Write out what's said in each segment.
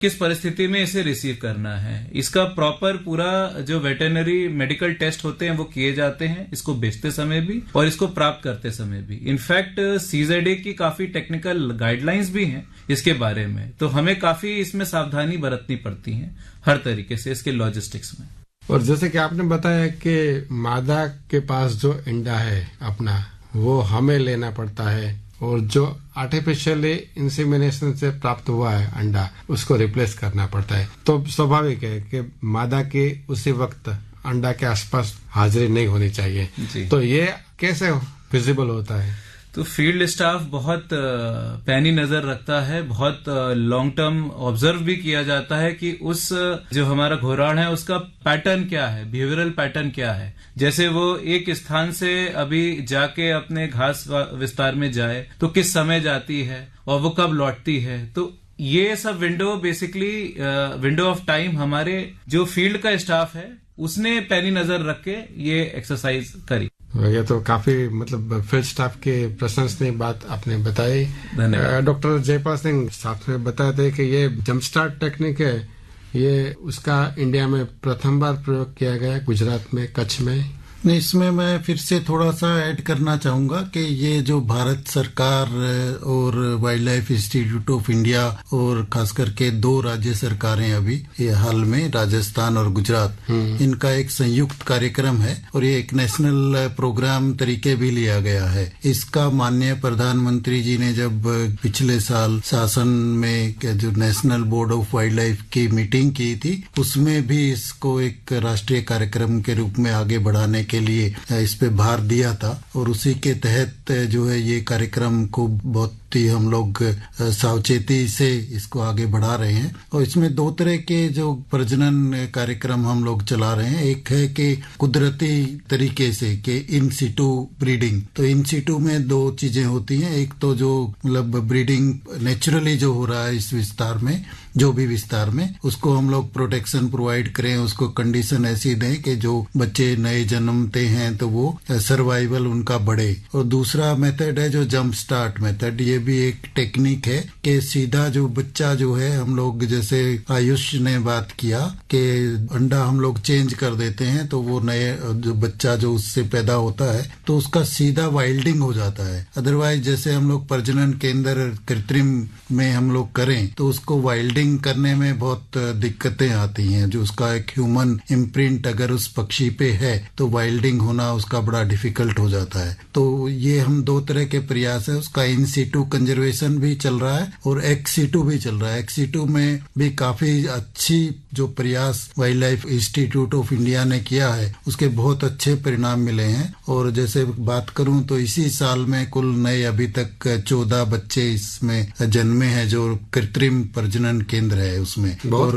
किस परिस्थिति में इसे रिसीव करना है। इसका प्रॉपर पूरा जो वेटरनरी मेडिकल टेस्ट होते हैं वो किए जाते हैं, इसको बेचते समय भी और इसको प्राप्त करते समय भी। इनफैक्ट CZA की काफी टेक्निकल गाइडलाइंस भी हैं इसके बारे में, तो हमें काफी इसमें सावधानी बरतनी पड़ती है हर तरीके से इसके लॉजिस्टिक्स में। और जैसे कि आपने बताया कि मादा के पास जो अंडा है अपना वो हमें लेना पड़ता है, और जो आर्टिफिशियली इंसेमिनेशन से प्राप्त हुआ है अंडा उसको रिप्लेस करना पड़ता है। तो स्वाभाविक है कि मादा के उसी वक्त अंडा के आसपास हाजिरी नहीं होनी चाहिए। तो ये कैसे विजिबल होता है? तो फील्ड स्टाफ बहुत पैनी नजर रखता है, बहुत लॉन्ग टर्म ऑब्जर्व भी किया जाता है कि उस जो हमारा घोराण है उसका पैटर्न क्या है, बिहेवियरल पैटर्न क्या है। जैसे वो एक स्थान से अभी जाके अपने घास विस्तार में जाए तो किस समय जाती है और वो कब लौटती है। तो ये सब window basically window of time हमारे जो फील्ड का स्टाफ है उसने पैनी नजर रख के ये एक्सरसाइज करी। ये तो काफी मतलब फील्ड स्टाफ के प्रशंसनीय बात आपने बताई। डॉक्टर जयपाल सिंह साथ में बताए थे कि ये जंप स्टार्ट टेक्निक है, ये उसका इंडिया में प्रथम बार प्रयोग किया गया गुजरात में, कच्छ में। नहीं, इसमें मैं फिर से थोड़ा सा ऐड करना चाहूंगा कि ये जो भारत सरकार और wild life institute of India और खास करके 2 राज्य सरकारें अभी ये हाल में राजस्थान और गुजरात, इनका एक संयुक्त कार्यक्रम है और ये एक नेशनल प्रोग्राम तरीके भी लिया गया है। इसका माननीय प्रधानमंत्री जी ने जब पिछले साल शासन में जो national board of wild life की मीटिंग की थी उसमें भी इसको एक राष्ट्रीय कार्यक्रम के रूप में आगे बढ़ाने के लिए इस पे भार दिया था, और उसी के तहत जो है ये कार्यक्रम को बहुत ही हम लोग सावचेती से इसको आगे बढ़ा रहे हैं। और इसमें 2 तरह के जो प्रजनन कार्यक्रम हम लोग चला रहे हैं। एक है कि कुदरती तरीके से कि इन सिटू ब्रीडिंग। तो इन सिटू में 2 चीजें होती हैं, एक तो जो मतलब ब्रीडिंग नेचुरली जो हो रहा है इस विस्तार में, जो भी विस्तार में, उसको हम लोग प्रोटेक्शन प्रोवाइड करें, उसको कंडीशन ऐसी दें कि जो बच्चे नए जन्मते हैं तो वो सर्वाइवल उनका बढ़े। और दूसरा मेथड है जो जंप स्टार्ट मेथड। ये भी एक टेक्निक है कि सीधा जो बच्चा जो है हम लोग, जैसे आयुष ने बात किया कि अंडा हम लोग चेंज कर देते हैं तो वो नए जो बच्चा जो उससे पैदा होता है तो उसका सीधा वाइल्डिंग हो जाता है। अदरवाइज जैसे हम लोग प्रजनन केंद्र कृत्रिम में हम लोग करें तो उसको वाइल्डिंग करने में बहुत दिक्कतें आती हैं। जो उसका एक ह्यूमन इम्प्रिंट अगर उस पक्षी पे है तो वाइल्डिंग होना उसका बड़ा डिफिकल्ट हो जाता है। तो ये हम 2 तरह के प्रयास है, उसका इन सीटू कंजर्वेशन भी चल रहा है और एक्स सीटू भी चल रहा है। एक्स सीटू में भी काफी अच्छी जो प्रयास wild life institute of India ने किया है उसके बहुत अच्छे परिणाम मिले हैं। और जैसे बात करूं तो इसी साल में कुल नए अभी तक 14 बच्चे इसमें जन्मे हैं जो कृत्रिम प्रजनन केंद्र है उसमें,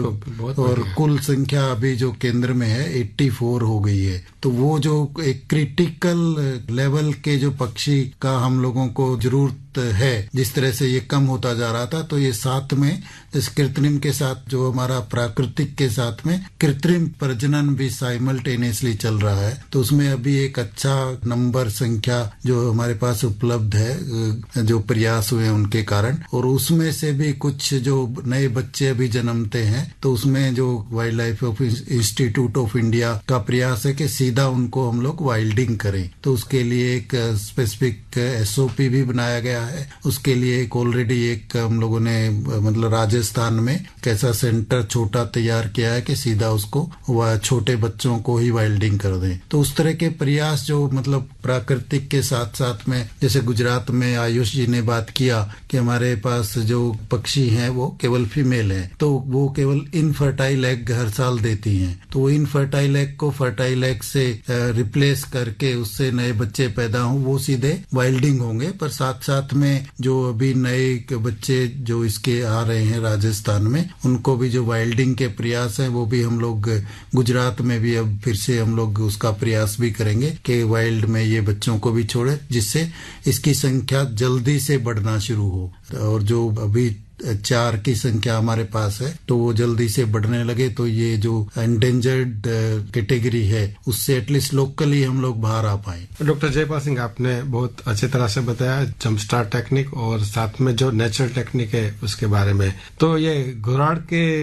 और कुल संख्या अभी जो केंद्र में है 84 हो गई है। तो वो जो एक क्रिटिकल लेवल के जो पक्षी का हम लोगों को जरूरत है, जिस तरह से ये कम होता जा रहा था, तो ये साथ में इस कृत्रिम के साथ जो हमारा प्राकृतिक के साथ में कृत्रिम प्रजनन भी साइमल्टेनियसली चल रहा है। तो उसमें अभी एक अच्छा नंबर संख्या जो हमारे पास उपलब्ध है जो प्रयास हुए उनके कारण, और उसमें से भी कुछ जो नए बच्चे अभी जन्मते हैं तो उसमें जो wild life institute of India का प्रयास है कि सीधा उनको हम लोग वाइल्डिंग करें। तो उसके लिए एक स्पेसिफिक SOP भी बनाया गया है। उसके लिए एक ऑलरेडी एक हम लोगों ने मतलब राजस्थान में कैसा सेंटर छोटा तैयार किया है कि सीधा उसको वह छोटे बच्चों को ही वाइल्डिंग कर दें। तो उस तरह के प्रयास जो मतलब प्राकृतिक के साथ साथ में, जैसे गुजरात में आयुष जी ने बात किया कि हमारे पास जो पक्षी हैं वो केवल फीमेल हैं, तो वो केवल इनफर्टाइल एग हर साल देती हैं। तो वो इनफर्टाइल एग को फर्टाइल एग से रिप्लेस करके उससे नए बच्चे पैदा हों, वो सीधे वाइल्डिंग होंगे। पर साथ साथ में जो अभी नए बच्चे जो इसके आ रहे हैं राजस्थान में, उनको भी जो वाइल्डिंग के प्रयास हैं वो भी हम लोग गुजरात में भी अब फिर से हम लोग उसका प्रयास भी करेंगे कि वाइल्ड में ये बच्चों को भी छोड़े, जिससे इसकी संख्या जल्दी से बढ़ना शुरू हो। और जो अभी 4 की संख्या हमारे पास है, तो वो जल्दी से बढ़ने लगे तो ये जो एंडेंजर्ड कैटेगरी है उससे एटलीस्ट लोकली हम लोग बाहर आ पाए। डॉक्टर जयपाल सिंह, आपने बहुत अच्छी तरह से बताया जंप स्टार्ट टेक्निक और साथ में जो नेचुरल टेक्निक है उसके बारे में। तो ये घुराड़ के